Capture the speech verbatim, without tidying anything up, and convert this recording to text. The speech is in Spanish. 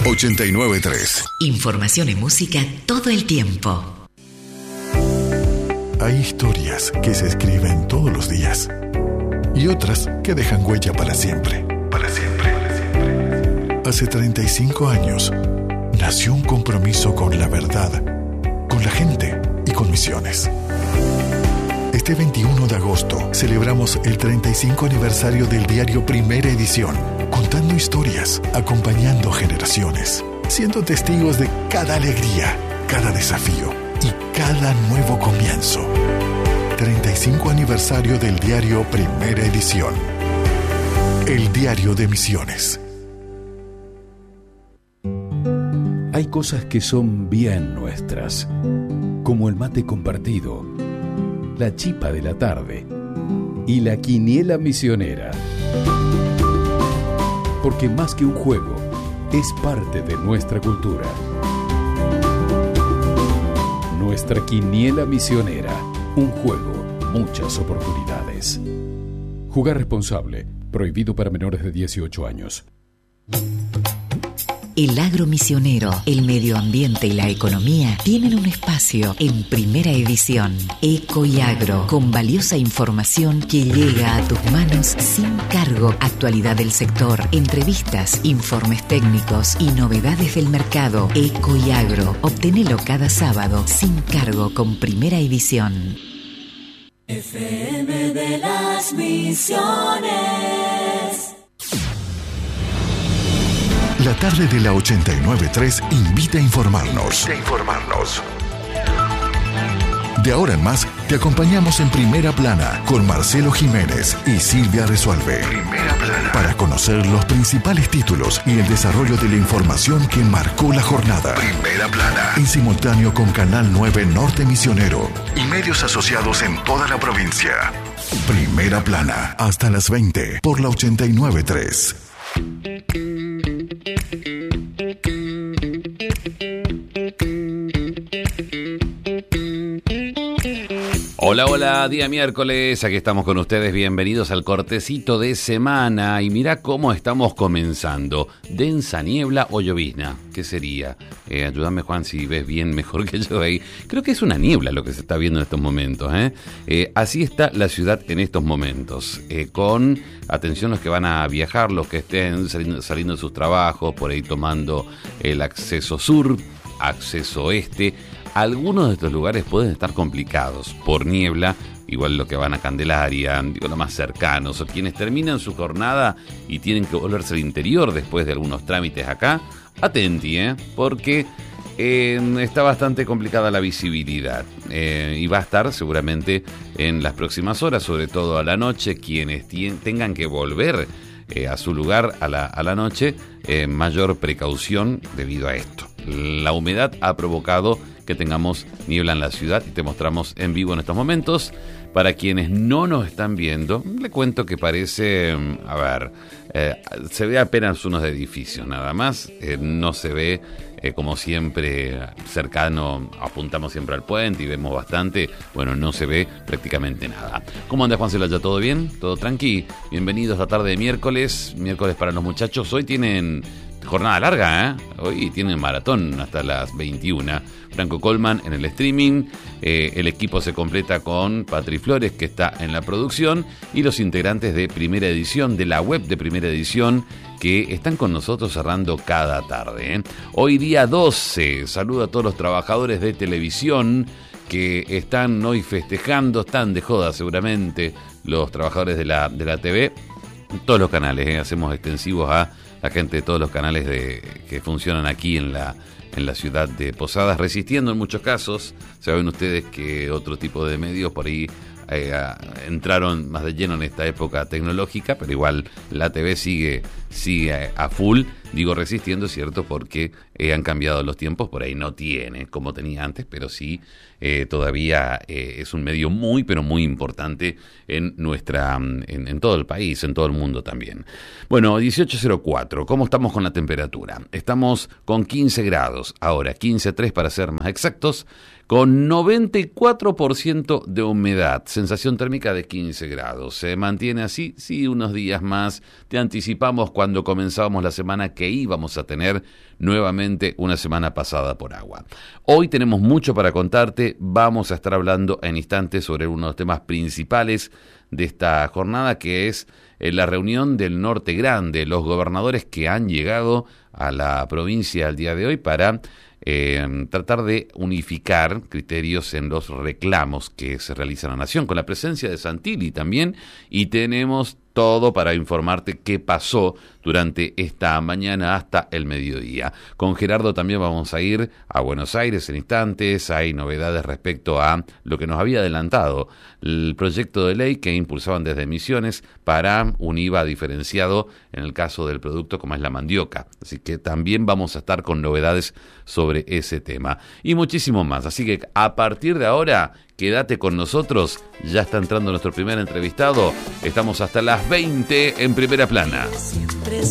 ochenta y nueve punto tres. Información y música todo el tiempo. Hay historias que se escriben todos los días y otras que dejan huella para siempre. Para siempre. Hace treinta y cinco años nació un compromiso con la verdad, con la gente y con Misiones. Este veintiuno de agosto celebramos el treinta y cinco aniversario del diario Primera Edición, contando historias, acompañando generaciones, siendo testigos de cada alegría, cada desafío y cada nuevo comienzo. treinta y cinco aniversario del diario Primera Edición. El diario de Misiones. Hay cosas que son bien nuestras, como el mate compartido, la chipa de la tarde y la quiniela misionera. Porque más que un juego, es parte de nuestra cultura. Nuestra quiniela misionera, un juego, muchas oportunidades. Jugar responsable, prohibido para menores de dieciocho años. El agro misionero, el medio ambiente y la economía tienen un espacio en Primera Edición. Eco y Agro, con valiosa información que llega a tus manos sin cargo. Actualidad del sector, entrevistas, informes técnicos y novedades del mercado. Eco y Agro, obtenelo cada sábado sin cargo con Primera Edición. F M de las Misiones. La tarde de la ochenta y nueve punto tres invita a informarnos. A informarnos. De ahora en más, te acompañamos en Primera Plana con Marcelo Jiménez y Silvia Resuelve. Primera Plana. Para conocer los principales títulos y el desarrollo de la información que marcó la jornada. Primera Plana. En simultáneo con Canal nueve Norte Misionero y medios asociados en toda la provincia. Primera Plana. Hasta las veinte por la ochenta y nueve punto tres. Hola, hola, día miércoles, aquí estamos con ustedes, bienvenidos al cortecito de semana y mira cómo estamos comenzando, densa niebla o llovizna, ¿qué sería? Eh, ayúdame Juan si ves bien mejor que yo ahí, creo que es una niebla lo que se está viendo en estos momentos, ¿eh? Eh, así está la ciudad en estos momentos, eh, con atención los que van a viajar, los que estén saliendo, saliendo de sus trabajos, por ahí tomando el acceso sur, acceso este. Algunos de estos lugares pueden estar complicados por niebla, igual lo que van a Candelaria, digo, los más cercanos, o quienes terminan su jornada y tienen que volverse al interior después de algunos trámites acá. Atenti, ¿eh? Porque eh, está bastante complicada la visibilidad eh, y va a estar seguramente en las próximas horas, sobre todo a la noche, quienes tien- tengan que volver eh, a su lugar a la, a la noche, eh, mayor precaución debido a esto. La humedad ha provocado que tengamos niebla en la ciudad y te mostramos en vivo en estos momentos. Para quienes no nos están viendo, le cuento que parece, a ver, eh, se ve apenas unos edificios nada más, eh, no se ve eh, como siempre cercano, apuntamos siempre al puente y vemos bastante, bueno, no se ve prácticamente nada. ¿Cómo anda Juan Celaya? ¿Todo bien? ¿Todo tranqui? Bienvenidos a la tarde de miércoles, miércoles para los muchachos, hoy tienen jornada larga, ¿eh? Hoy tienen maratón hasta las veintiuna. Franco Colman en el streaming, eh, el equipo se completa con Patri Flores, que está en la producción, y los integrantes de Primera Edición, de la web de Primera Edición, que están con nosotros cerrando cada tarde, ¿eh? Hoy día doce, saludo a todos los trabajadores de televisión que están hoy festejando, están de joda seguramente los trabajadores de la, de la T V, todos los canales, ¿eh? Hacemos extensivos a la gente de todos los canales de, que funcionan aquí en la, en la ciudad de Posadas, resistiendo en muchos casos. Saben ustedes que otro tipo de medios por ahí eh, a, entraron más de lleno en esta época tecnológica, pero igual la T V sigue, sigue a full. Digo resistiendo, ¿cierto? Porque eh, han cambiado los tiempos, por ahí no tiene como tenía antes, pero sí eh, todavía eh, es un medio muy, pero muy importante en nuestra, en, en todo el país, en todo el mundo también. Bueno, dieciocho cero cuatro, ¿cómo estamos con la temperatura? Estamos con quince grados, ahora quince coma tres para ser más exactos, con noventa y cuatro por ciento de humedad, sensación térmica de quince grados. ¿Se mantiene así? Sí, unos días más. Te anticipamos cuando comenzábamos la semana que íbamos a tener nuevamente una semana pasada por agua. Hoy tenemos mucho para contarte, vamos a estar hablando en instantes sobre uno de los temas principales de esta jornada, que es eh, la reunión del Norte Grande, los gobernadores que han llegado a la provincia al día de hoy para eh, tratar de unificar criterios en los reclamos que se realizan a la Nación, con la presencia de Santilli también, y tenemos todo para informarte qué pasó durante esta mañana hasta el mediodía. Con Gerardo también vamos a ir a Buenos Aires en instantes. Hay novedades respecto a lo que nos había adelantado el proyecto de ley que impulsaban desde Misiones para un I V A diferenciado en el caso del producto como es la mandioca. Así que también vamos a estar con novedades sobre ese tema y muchísimo más. Así que a partir de ahora, quédate con nosotros, ya está entrando nuestro primer entrevistado, estamos hasta las veinte en Primera Plana.